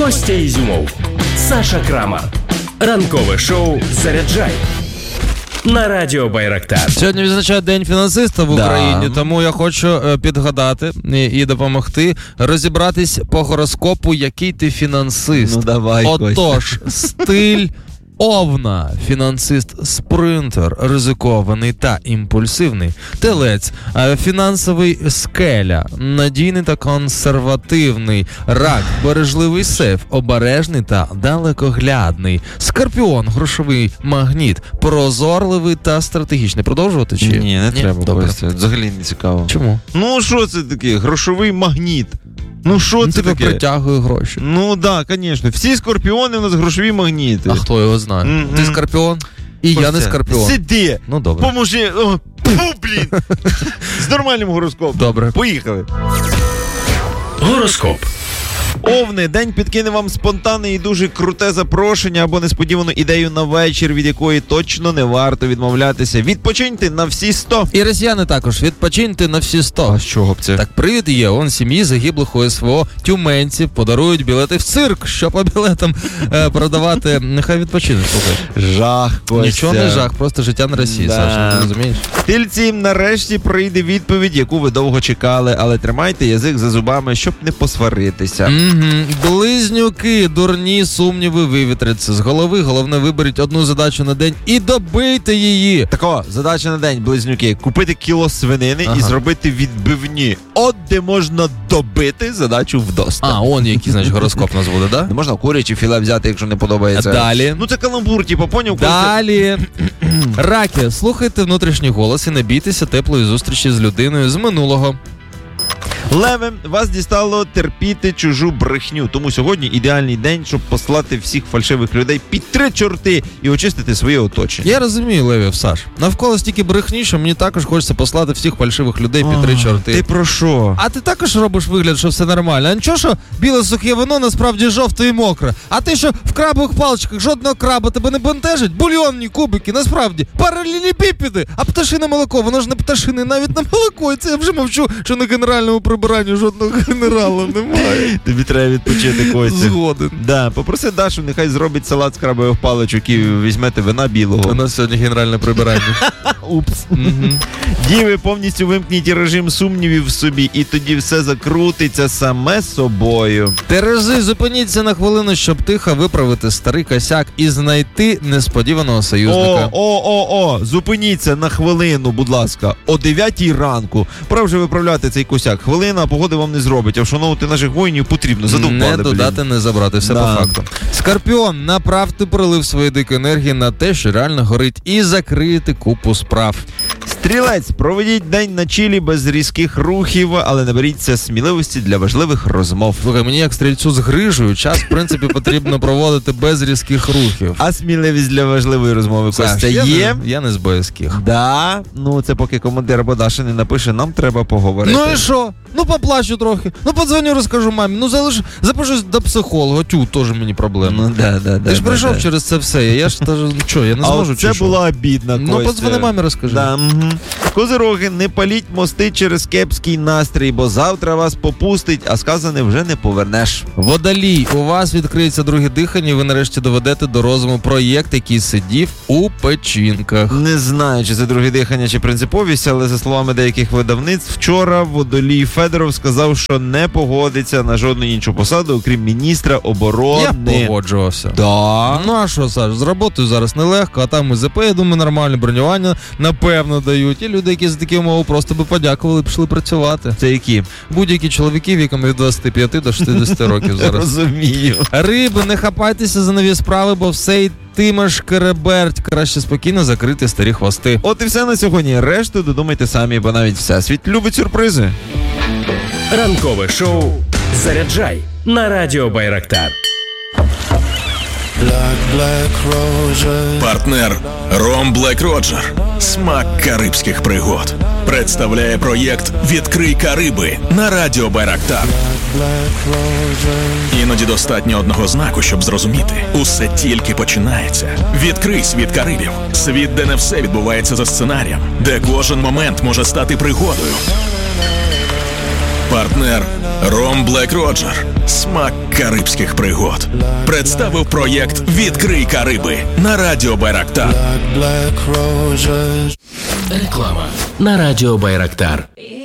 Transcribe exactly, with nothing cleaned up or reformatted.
Костя Ізюмов, Саша Крамар. Ранкове шоу «Заряджай» на Радіо Байрактар. Сьогодні відзначає День фінансиста в Україні, да. Тому я хочу підгадати і, і допомогти розібратись по гороскопу, який ти фінансист. Ну давай, Отож, стиль Овна, фінансист-спринтер, ризикований та імпульсивний. Телець, фінансовий скеля, надійний та консервативний. Рак, бережливий сейф, обережний та далекоглядний. Скорпіон, грошовий магніт, прозорливий та стратегічний. Продовжувати чи? Ні, не Ні? треба. Добре. Костя. Взагалі не цікаво. Чому? Ну, що це таке? Грошовий магніт. Ну, що ну, це тебе таке? притягує гроші. Ну, так, да, звісно. Всі скорпіони у нас грошові магніти. А хто його знає? Mm-hmm. Ти скорпіон? І Костя, я не скорпіон. Сиди. Ну, добре. Поможи. О, фу, блін. З нормальним гороскопом. Добре. Поїхали. Гороскоп. Овни, день підкине вам спонтанне і дуже круте запрошення або несподівану ідею на вечір, від якої точно не варто відмовлятися. Відпочиньте на всі сто. І росіяни також, відпочиньте на всі сто. А з чого б це? Так, привід є, он сім'ї загиблих у СВО тюменців подарують білети в цирк, що по білетам е, продавати. Нехай відпочинуть, слухай. Жах, Костя. Нічого не жах, просто життя на Росії, да. Саша, ти розумієш? Тільці, нарешті прийде відповідь, яку ви довго чекали, але тримайте язик за зубами, щоб не посваритися. Угу. Близнюки, дурні сумніви вивітряться з голови. Головне, виберіть одну задачу на день і добийте її. Тако, задача на день, близнюки. Купити кіло свинини ага. і зробити відбивні. От де можна добити задачу вдосталь. А, он який, значить, гороскоп нас буде, да? Не можна курячі філе взяти, якщо не подобається. А далі? Ну це каламбур, типу, поняв? Далі. Раки, слухайте внутрішній голос і не бійтеся теплої зустрічі з людиною з минулого. Леви, вас дістало терпіти чужу брехню, тому сьогодні ідеальний день, щоб послати всіх фальшивих людей під три чорти і очистити своє оточення. Я розумію, Левів, Саш. Навколо стільки брехні, що мені також хочеться послати всіх фальшивих людей під три чорти. Ти про що? А ти також робиш вигляд, що все нормально. А нічого, що біле сухе вино насправді жовте і мокре. А ти що в крабових паличках жодного краба тебе не бентежить? Бульйонні кубики, насправді, паралелепіпеди. А пташине молоко, воно ж не пташине, навіть на молоко. І це я вже мовчу, що на генеральному прибиранні жодного генерала немає. Тобі треба відпочити, Костя. Згоден. Да, попроси Дашу, нехай зробить салат з крабових паличок і візьмете вина білого. У нас сьогодні генеральне прибирання. Упс. Діви, повністю вимкніть режим сумнівів в собі, і тоді все закрутиться саме собою. Терези, зупиніться на хвилину, щоб тихо виправити старий косяк і знайти несподіваного союзника. О, о, о, о, зупиніться на хвилину, будь ласка, о дев'ятій ранку. Пора вже виправляти цей косяк. Хвилина, а погода вам не зробить, а вшановувати наших воїнів потрібно. Задовбали, не додати, блін. Не забрати, все да. по факту. Скорпіон, направте прилив своєї дикої енергії на те, що реально горить, і закриєте купу справ. Стрілець, проведіть день на чилі без різких рухів, але наберіться сміливості для важливих розмов. Слухай, мені як стрільцю з грижею, час, в принципі, потрібно проводити без різких рухів. А сміливість для важливої розмови, Саш, Костя, я є? Не, я не з боязких. Да, ну це поки командир або Даша не напише, нам треба поговорити. Ну і що? Ну поплачу трохи. Ну подзвоню, розкажу мамі. Ну залиш, запишусь до психолога. Тю, теж мені проблема. Ну да, да, да. Ти ж да, прийшов да. через це все. Я ж теж, що, я не зможу, а чи це що? була обідна, Костя. Ну подзвони мамі, розкажи. Да, угу. Козироги, не паліть мости через кепський настрій, бо завтра вас попустить, а сказане вже не повернеш. Водолій, у вас відкриється друге дихання, і ви нарешті доведете до розуму проєкт, який сидів у печінках. Не знаю, чи це друге дихання, чи принциповість, але за словами деяких видавництв, вчора Водолій Федоров сказав, що не погодиться на жодну іншу посаду, окрім міністра оборони. Я погоджувався. Да. Ну а що, Саш, з роботою зараз нелегко, а там ЗП, я думаю, нормальне бронювання, напевно, дають. І люди, які за такі умови просто би подякували, пішли працювати. Це які? Будь-які чоловіки віком від двадцяти п'яти до шістдесяти років зараз. Розумію. Риби, не хапайтеся за нові справи, бо все йтиме шкереберть. Краще спокійно закрити старі хвости. От і все на сьогодні. Решту додумайте самі, бо навіть всесвіт любить сюрпризи. Ранкове шоу «Заряджай» на Радіо Байрактар. Партнер Ром Блек Роджер. Смак карибських пригод. Представляє проєкт «Відкрий Кариби» на Радіо Байрактар. Іноді достатньо одного знаку, щоб зрозуміти. Усе тільки починається. Відкрий світ Карибів. Світ, де не все відбувається за сценарієм. Де кожен момент може стати пригодою. Партнер Ром Блек Роджер. Смак карибських пригод. Представив проєкт «Відкрий Кариби» на Радіо Байрактар. Реклама на Радіо Байрактар.